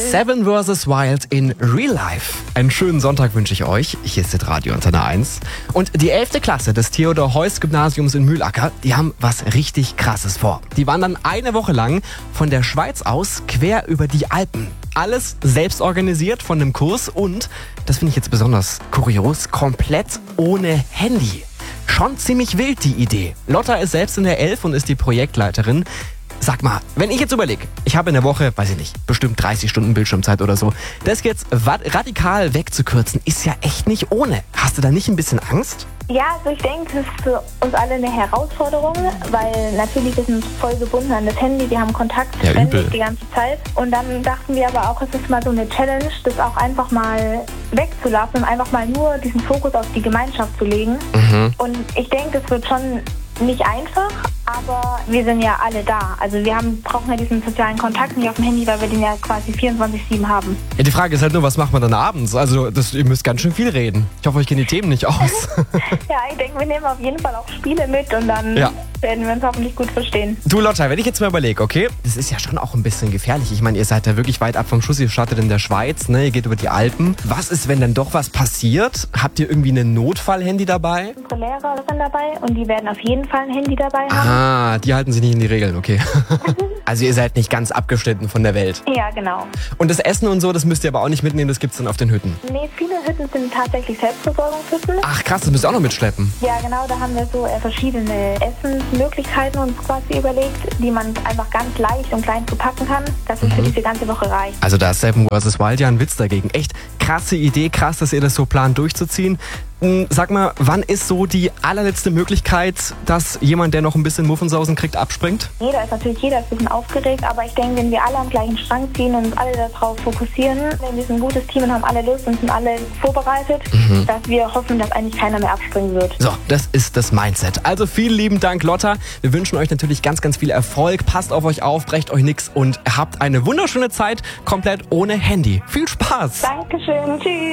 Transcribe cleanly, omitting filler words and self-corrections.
Seven vs. Wild in Real Life. Einen schönen Sonntag wünsche ich euch. Hier ist das Radio Antenne 1. Und die 11. Klasse des Theodor-Heuss-Gymnasiums in Mühlacker, die haben was richtig Krasses vor. Die wandern eine Woche lang von der Schweiz aus quer über die Alpen. Alles selbst organisiert von einem Kurs und, das finde ich jetzt besonders kurios, komplett ohne Handy. Schon ziemlich wild die Idee. Lotta ist selbst in der 11 und ist die Projektleiterin. Sag mal, wenn ich jetzt überlege, ich habe in der Woche, weiß ich nicht, bestimmt 30 Stunden Bildschirmzeit oder so, das jetzt radikal wegzukürzen, ist ja echt nicht ohne. Hast du da nicht ein bisschen Angst? Ja, also ich denke, es ist für uns alle eine Herausforderung, weil natürlich wir sind voll gebunden an das Handy, wir haben Kontakt ständig die ganze Zeit. Und dann dachten wir aber auch, es ist mal so eine Challenge, das auch einfach mal wegzulassen und einfach mal nur diesen Fokus auf die Gemeinschaft zu legen. Und ich denke, das wird schon nicht einfach, aber wir sind ja alle da. Also wir brauchen ja diesen sozialen Kontakt nicht auf dem Handy, weil wir den ja quasi 24/7 haben. Ja, die Frage ist halt nur, was macht man dann abends? Also ihr müsst ganz schön viel reden. Ich hoffe, euch gehen die Themen nicht aus. Ja, ich denke, wir nehmen auf jeden Fall auch Spiele mit und dann werden wir uns hoffentlich gut verstehen. Du Lotta, wenn ich jetzt mal überlege, okay, das ist ja schon auch ein bisschen gefährlich. Ich meine, ihr seid ja wirklich weit ab vom Schuss, ihr startet in der Schweiz, ne? Ihr geht über die Alpen. Was ist, wenn dann doch was passiert? Habt ihr irgendwie ein Notfall-Handy dabei? Unsere Lehrer sind dabei und die werden auf jeden Fall ein Handy dabei haben. Ah, die halten sich nicht in die Regeln, okay. Also ihr seid nicht ganz abgeschnitten von der Welt. Ja, genau. Und das Essen und so, das müsst ihr aber auch nicht mitnehmen, das gibt's dann auf den Hütten? Nee, viele Hütten sind tatsächlich Selbstversorgungshütten. Ach krass, das müsst ihr auch noch mitschleppen. Ja, genau, da haben wir so verschiedene Essensmöglichkeiten uns quasi überlegt, die man einfach ganz leicht und klein verpacken kann, dass es für diese ganze Woche reicht. Also da ist Seven vs. Wild ja ein Witz dagegen. Echt krasse Idee, krass, dass ihr das so plant durchzuziehen. Sag mal, wann ist so die allerletzte Möglichkeit, dass jemand, der noch ein bisschen Muffensausen kriegt, abspringt? Jeder ist ein bisschen aufgeregt, aber ich denke, wenn wir alle am gleichen Strang ziehen und uns alle darauf fokussieren, denn wir sind ein gutes Team und haben alle Lust und sind alle vorbereitet, dass wir hoffen, dass eigentlich keiner mehr abspringen wird. So, das ist das Mindset. Also vielen lieben Dank, Lotta. Wir wünschen euch natürlich ganz, ganz viel Erfolg. Passt auf euch auf, brecht euch nichts und habt eine wunderschöne Zeit komplett ohne Handy. Viel Spaß! Dankeschön, tschüss!